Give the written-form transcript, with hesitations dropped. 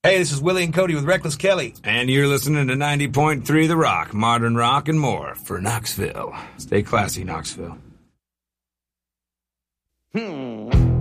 Hey, this is Willie and Cody with Reckless Kelly. And you're listening to 90.3 The Rock, modern rock and more for Knoxville. Stay classy, Knoxville.